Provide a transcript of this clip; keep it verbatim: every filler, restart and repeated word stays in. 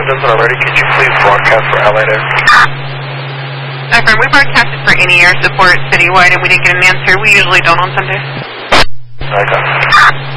doesn't already, could you please broadcast for Allied Air? My friend, we broadcasted for any air support citywide and we didn't get an answer. We usually don't on Sundays. I got it.